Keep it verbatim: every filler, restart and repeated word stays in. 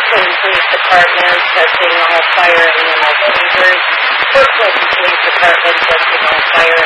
Clinton Police Department testing all fire and E M S tasers, Fort Clinton Police Department testing all fire